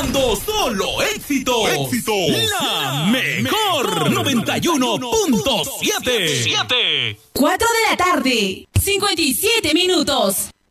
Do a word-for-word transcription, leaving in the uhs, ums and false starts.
dando solo éxitos. Éxito. La mejor noventa y uno punto siete. cuatro de la tarde, cincuenta y siete minutos.